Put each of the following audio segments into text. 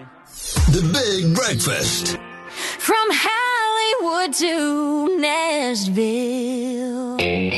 The Big Breakfast. From Hollywood to Nashville.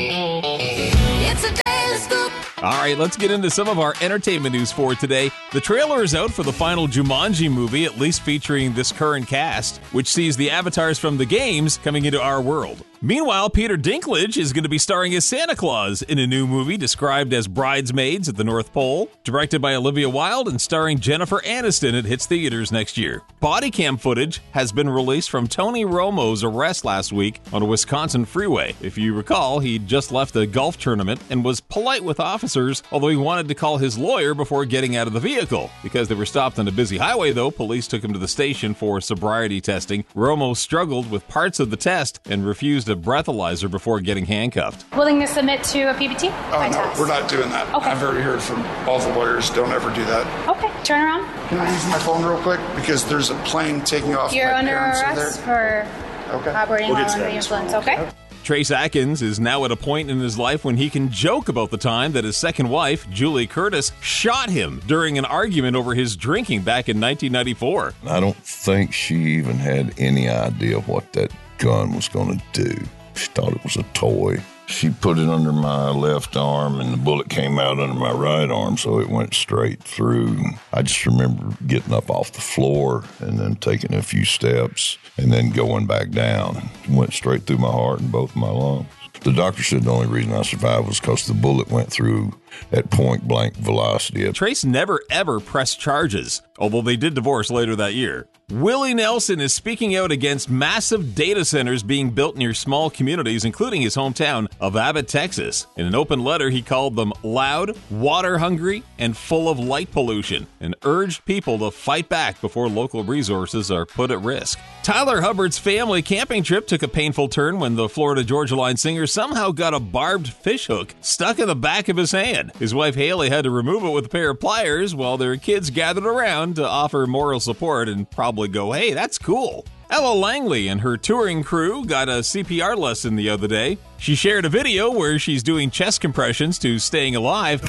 It's a daily scoop. All right, let's get into some of our entertainment news for today. The trailer is out for the final Jumanji movie, at least featuring this current cast, which sees the avatars from the games coming into our world. Meanwhile, Peter Dinklage is going to be starring as Santa Claus in a new movie described as Bridesmaids at the North Pole. Directed by Olivia Wilde and starring Jennifer Aniston, it hits theaters next year. Body cam footage has been released from Tony Romo's arrest last week on a Wisconsin freeway. If you recall, he'd just left a golf tournament and was polite with officers, although he wanted to call his lawyer before getting out of the vehicle. Because they were stopped on a busy highway, though, police took him to the station for sobriety testing. Romo struggled with parts of the test and refused a breathalyzer before getting handcuffed. Willing to submit to a PBT? No, we're not doing that. Okay. I've already heard from all the lawyers, don't ever do that. Okay, turn around. Can I use my phone real quick? Because there's a plane taking off. You're My under parents are arrest there. for operating while under the influence, okay? Trace Atkins is now at a point in his life when he can joke about the time that his second wife, Julie Curtis, shot him during an argument over his drinking back in 1994. I don't think she even had any idea what that gun was going to do. She thought it was a toy. She put it under my left arm, and the bullet came out under my right arm, so it went straight through. I just remember getting up off the floor and then taking a few steps and then going back down. It went straight through my heart and both my lungs. The doctor said the only reason I survived was because the bullet went through at point-blank velocity. Trace never, ever pressed charges, although they did divorce later that year. Willie Nelson is speaking out against massive data centers being built near small communities, including his hometown of Abbott, Texas. In an open letter, he called them loud, water-hungry, and full of light pollution, and urged people to fight back before local resources are put at risk. Tyler Hubbard's family camping trip took a painful turn when the Florida Georgia Line singer somehow got a barbed fishhook stuck in the back of his hand. His wife Haley had to remove it with a pair of pliers while their kids gathered around to offer moral support and probably go, hey, that's cool. Ella Langley and her touring crew got a CPR lesson the other day. She shared a video where she's doing chest compressions to staying alive.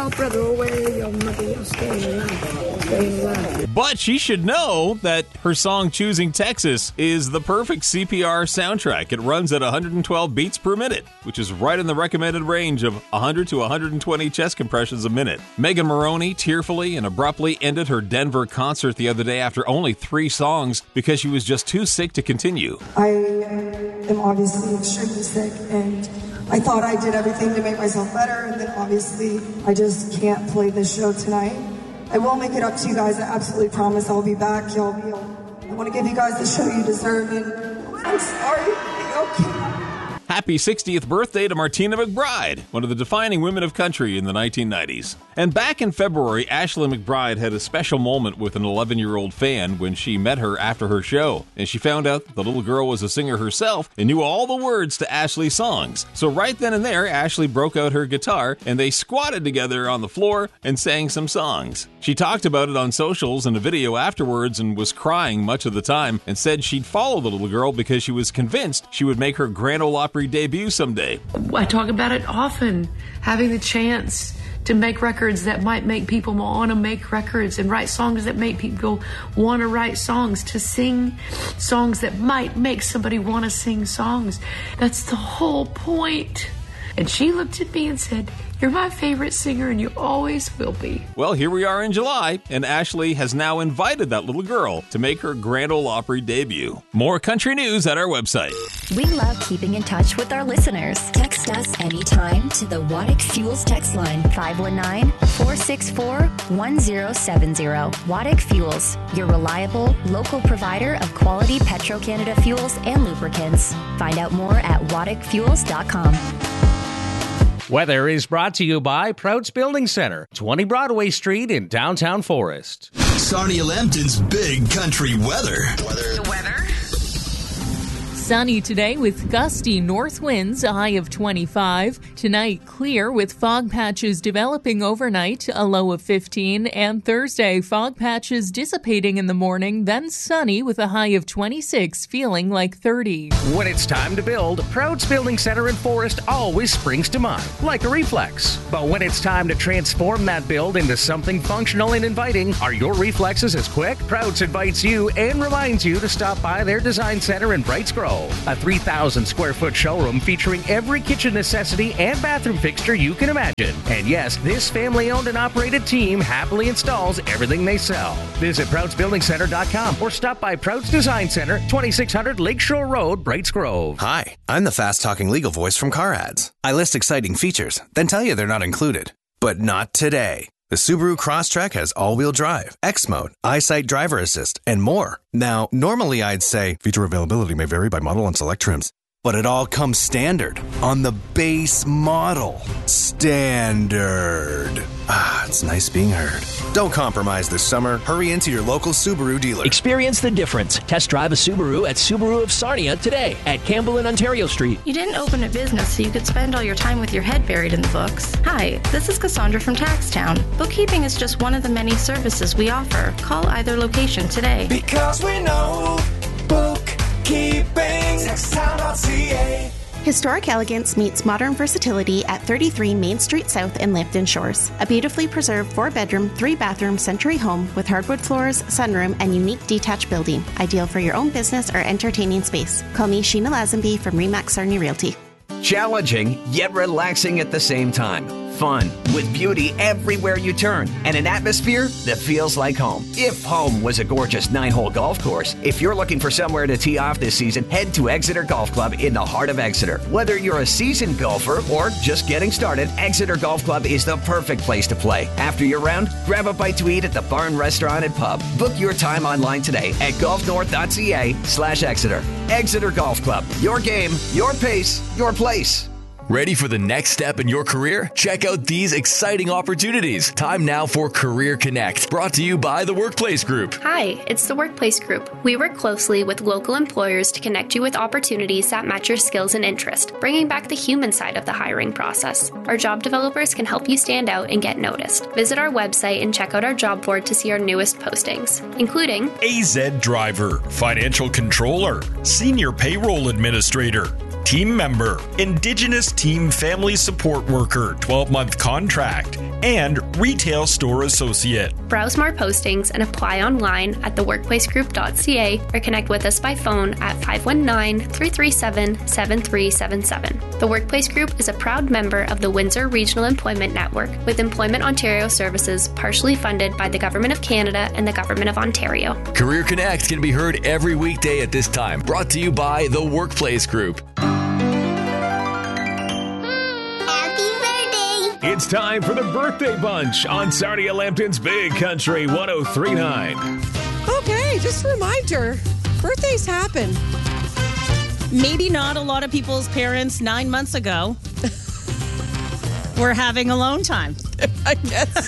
But she should know that her song Choosing Texas is the perfect CPR soundtrack. It runs at 112 beats per minute, which is right in the recommended range of 100 to 120 chest compressions a minute. Megan Moroney tearfully and abruptly ended her Denver concert the other day after only 3 songs because she was just too sick to continue. I am obviously extremely sick, and I thought I did everything to make myself better, and then obviously I just can't play this show tonight. I will make it up to you guys. I absolutely promise I'll be back. I want to give you guys the show you deserve, and I'm sorry. Okay. Happy 60th birthday to Martina McBride, one of the defining women of country in the 1990s. And back in February, Ashley McBryde had a special moment with an 11-year-old fan when she met her after her show. And she found out the little girl was a singer herself and knew all the words to Ashley's songs. So right then and there, Ashley broke out her guitar and they squatted together on the floor and sang some songs. She talked about it on socials and a video afterwards and was crying much of the time and said she'd follow the little girl because she was convinced she would make her Grand Ole Opry debut someday. I talk about it often, having the chance to make records that might make people want to make records and write songs that make people want to write songs, to sing songs that might make somebody want to sing songs. That's the whole point. And she looked at me and said, "You're my favorite singer and you always will be." Well, here we are in July, and Ashley has now invited that little girl to make her Grand Ole Opry debut. More country news at our website. We love keeping in touch with our listeners. Text us anytime to the Waddick Fuels text line, 519-464-1070. Waddick Fuels, your reliable, local provider of quality Petro-Canada fuels and lubricants. Find out more at waddickfuels.com. Weather is brought to you by Prouts Building Center, 20 Broadway Street in downtown Forest. Sarnia Lambton's Big Country Weather. The weather. Sunny today with gusty north winds, a high of 25. Tonight, clear with fog patches developing overnight, a low of 15. And Thursday, fog patches dissipating in the morning, then sunny with a high of 26, feeling like 30. When it's time to build, Prouds Building Center in Forest always springs to mind, like a reflex. But when it's time to transform that build into something functional and inviting, are your reflexes as quick? Prouds invites you and reminds you to stop by their design center in Brights Grove, a 3,000 square foot showroom featuring every kitchen necessity and bathroom fixture you can imagine. And yes, this family owned and operated team happily installs everything they sell. Visit ProudsBuildingCenter.com or stop by Prouds Design Center, 2600 Lakeshore Road, Brights Grove. Hi, I'm the fast-talking legal voice from Car Ads. I list exciting features, then tell you they're not included. But not today. The Subaru Crosstrek has all-wheel drive, X-Mode, EyeSight driver assist, and more. Now, normally I'd say feature availability may vary by model and select trims, but it all comes standard on the base model. Standard. Ah, it's nice being heard. Don't compromise this summer. Hurry into your local Subaru dealer. Experience the difference. Test drive a Subaru at Subaru of Sarnia today at Campbell and Ontario Street. You didn't open a business so you could spend all your time with your head buried in the books. Hi, this is Cassandra from Taxtown. Bookkeeping is just one of the many services we offer. Call either location today. Because we know bookkeeping. Taxtown.ca. Historic elegance meets modern versatility at 33 Main Street South in Lambton Shores. A beautifully preserved 4-bedroom, 3-bathroom century home with hardwood floors, sunroom, and unique detached building. Ideal for your own business or entertaining space. Call me Sheena Lazenby from Remax Sarnia Realty. Challenging, yet relaxing at the same time. Fun, with beauty everywhere you turn, and an atmosphere that feels like home. If home was a gorgeous 9-hole golf course, if you're looking for somewhere to tee off this season, head to Exeter Golf Club in the heart of Exeter. Whether you're a seasoned golfer or just getting started, Exeter Golf Club is the perfect place to play. After your round, grab a bite to eat at the Barn Restaurant and Pub. Book your time online today at golfnorth.ca/Exeter. Exeter Golf Club. Your game, your pace, your place. Ready for the next step in your career? Check out these exciting opportunities. Time now for Career Connect, brought to you by the Workplace Group. Hi, it's the Workplace Group. We work closely with local employers to connect you with opportunities that match your skills and interest, bringing back the human side of the hiring process. Our job developers can help you stand out and get noticed. Visit our website and check out our job board to see our newest postings, including AZ Driver, Financial Controller, Senior Payroll Administrator, Team Member, Indigenous Team Family Support Worker, 12-month contract, and Retail Store Associate. Browse more postings and apply online at theworkplacegroup.ca or connect with us by phone at 519-337-7377. The Workplace Group is a proud member of the Windsor Regional Employment Network, with Employment Ontario services partially funded by the Government of Canada and the Government of Ontario. Career Connect can be heard every weekday at this time, brought to you by the Workplace Group. It's time for the Birthday Bunch on Sarnia Lambton's Big Country 103.9. Okay, just a reminder, birthdays happen. Maybe not a lot of people's parents 9 months ago were having alone time. I guess.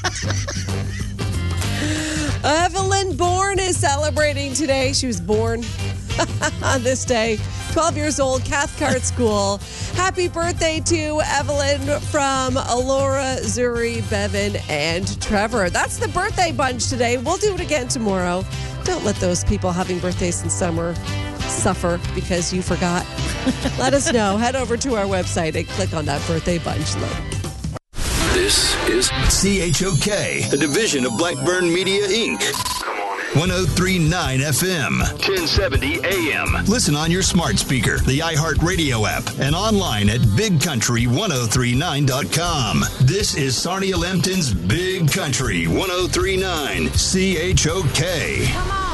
Evelyn Bourne is celebrating today. She was born on this day. 12 years old, Cathcart School. Happy birthday to Evelyn from Alora, Zuri, Bevan, and Trevor. That's the Birthday Bunch today. We'll do it again tomorrow. Don't let those people having birthdays in summer suffer because you forgot. Let us know. Head over to our website and click on that Birthday Bunch link. This is CHOK, a division of Blackburn Media, Inc. 103.9 FM, 1070 AM. Listen on your smart speaker, the iHeartRadio app, and online at BigCountry1039.com. This is Sarnia Lambton's Big Country 103.9 CHOK. Come on.